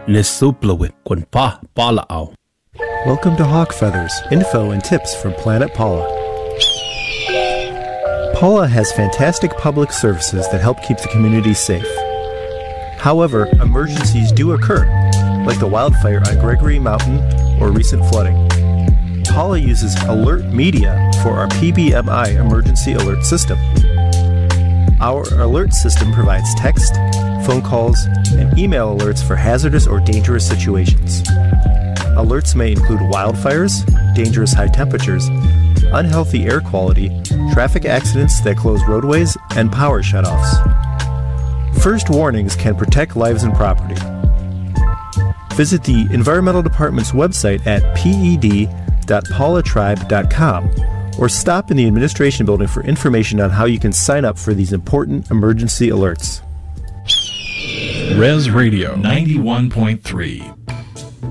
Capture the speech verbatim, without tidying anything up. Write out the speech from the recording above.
Lesuplowe kon pa pala'aw. Welcome to Hawk Feathers, info and tips from Planet Paula. Paula has fantastic public services that help keep the community safe. However, emergencies do occur, like the wildfire on Gregory Mountain or recent flooding. Paula uses Alert Media for our P B M I emergency alert system. Our alert system provides text, phone calls, and email alerts for hazardous or dangerous situations. Alerts may include wildfires, dangerous high temperatures, unhealthy air quality, traffic accidents that close roadways, and power shutoffs. First warnings can protect lives and property. Visit the Environmental Department's website at p e d dot paula tribe dot com or stop in the administration building for information on how you can sign up for these important emergency alerts. Res Radio ninety-one point three.